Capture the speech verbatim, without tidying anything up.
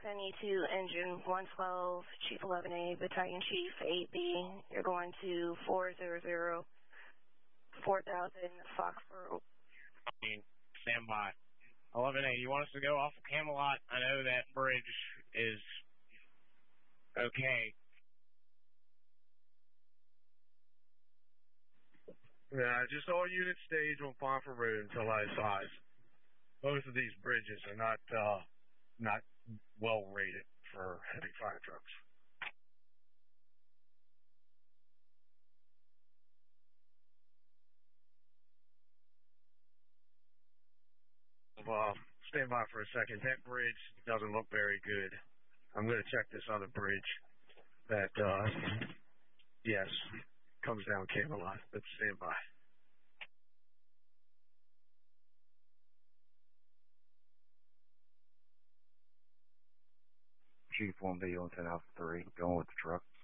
Send you to engine one twelve, Chief eleven A, Battalion Chief eight B. You're going to four zero zero, four thousand Foxborough. Stand by. eleven A, you want us to go off of Camelot? I know that bridge is okay. Yeah, just all unit stage on Pomfret Road until I size. Both of these bridges are not uh, not well rated for heavy fire trucks. Well, stand by for a second. That bridge doesn't look very good. I'm going to check this other bridge that, uh, yes, comes down Camelot. But stand by. Chief one B on ten Alpha three, going with the truck.